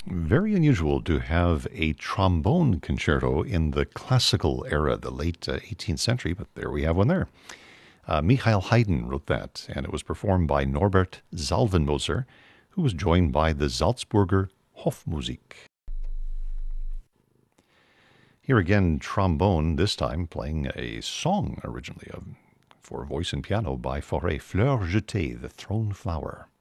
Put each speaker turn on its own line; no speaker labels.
Very unusual to have a trombone concerto in the classical era, the late 18th century, but there we have one there. Michael Haydn wrote that, and it was performed by Norbert Salvenmoser, who was joined by the Salzburger Hofmusik. Here again, trombone, this time playing a song originally for voice and piano by Fauré, Fleur jetée, the thrown flower.